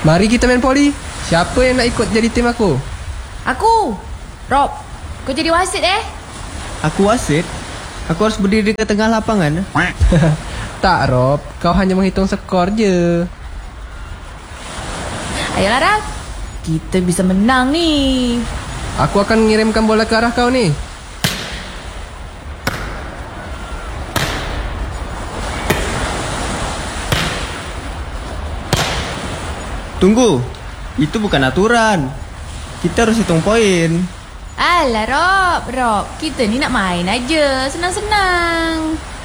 Mari kita main poli. Siapa yang nak ikut jadi tim aku? Aku. Rob, kau jadi wasit Aku wasit? Aku harus berdiri ke tengah lapangan? Tak, Rob. Kau hanya menghitung skor je. Ayolah, Rob. Kita bisa menang ni. Aku akan mengirimkan bola ke arah kau ni. Tunggu, itu bukan aturan. Kita harus hitung poin. Alah, Rob. Kita ni nak main aja. Senang-senang.